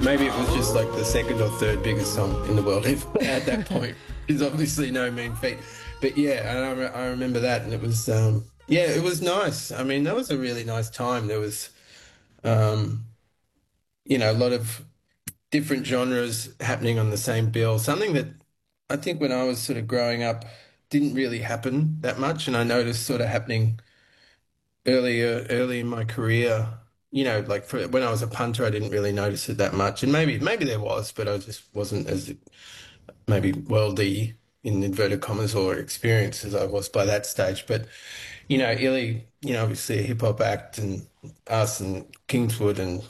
Maybe it was just like the second or third biggest song in the world at that point. It's obviously no mean feat. But yeah, and I remember that, and it was, yeah, it was nice. I mean, that was a really nice time. There was, um, a lot of different genres happening on the same bill. Something that I think when I was sort of growing up didn't really happen that much, and I noticed sort of happening early in my career. Like when I was a punter, I didn't really notice it that much, and maybe there was, but I just wasn't as maybe worldly in inverted commas or experienced as I was by that stage. But Illy, obviously a hip hop act, and us and Kingswood and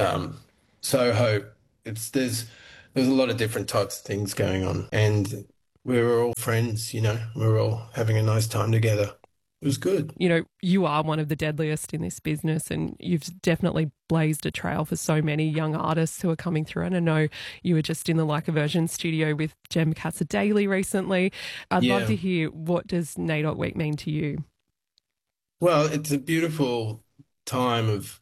Soho. There's a lot of different types of things going on, and we were all friends. We were all having a nice time together. It was good. You are one of the deadliest in this business, and you've definitely blazed a trail for so many young artists who are coming through. And I know you were just in the Like a Virgin studio with Jem Casa-Daly recently. I'd love to hear, what does NAIDOC Week mean to you? Well, it's a beautiful time of,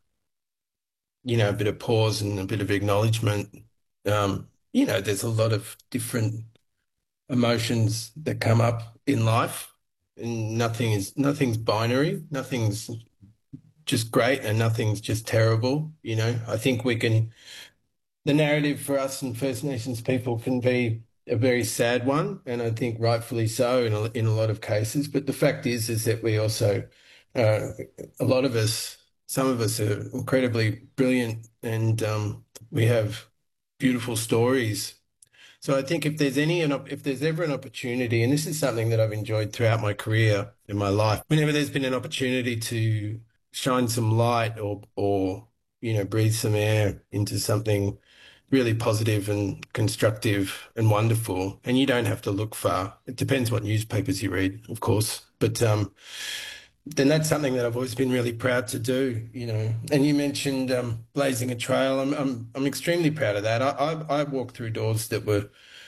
a bit of pause and a bit of acknowledgement. There's a lot of different emotions that come up in life, and nothing's binary, nothing's just great and nothing's just terrible. I think the narrative for us and First Nations people can be a very sad one, and I think rightfully so in a lot of cases. But the fact is that we also, a lot of us, some of us are incredibly brilliant, and we have beautiful stories. So I think if there's ever an opportunity, and this is something that I've enjoyed throughout my career in my life, whenever there's been an opportunity to shine some light or breathe some air into something really positive and constructive and wonderful, and you don't have to look far. It depends what newspapers you read, of course, but then that's something that I've always been really proud to do. And you mentioned blazing a trail. I'm extremely proud of that. I walked through doors that were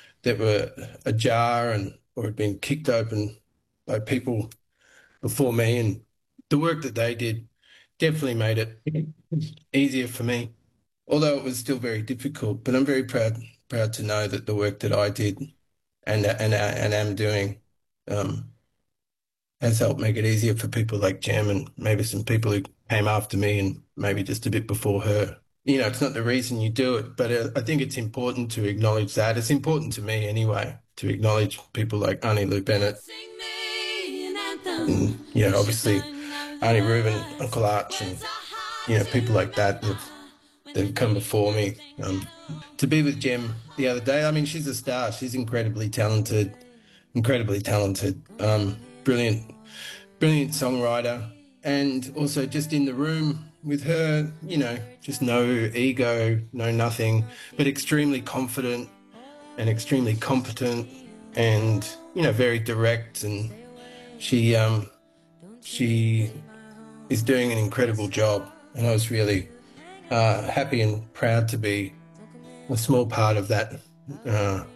ajar or had been kicked open by people before me, and the work that they did definitely made it easier for me, although it was still very difficult. But I'm very proud to know that the work that I did and am doing has helped make it easier for people like Jem and maybe some people who came after me and maybe just a bit before her. It's not the reason you do it, but I think it's important to acknowledge that. It's important to me anyway, to acknowledge people like Arnie Lou Bennett and, obviously Arnie Rubin, Uncle Arch, and, people like that that've come before me. To be with Jem the other day, I mean, she's a star. She's incredibly talented. Brilliant songwriter, and also just in the room with her, just no ego, no nothing, but extremely confident and extremely competent, and very direct, and she is doing an incredible job, and I was really happy and proud to be a small part of that